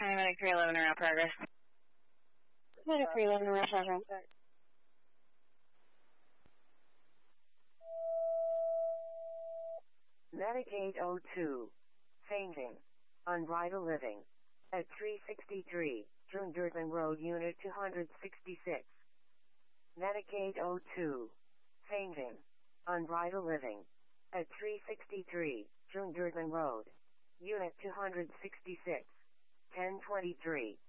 Medic 311 around progress. Medic 311 around progress. Medic 802. Fainting. Unbridled living. At 363, June Road, Unit 266. Medic 802. Fainting. Unbridled living. At 363, June Road. Unit 266. 1023.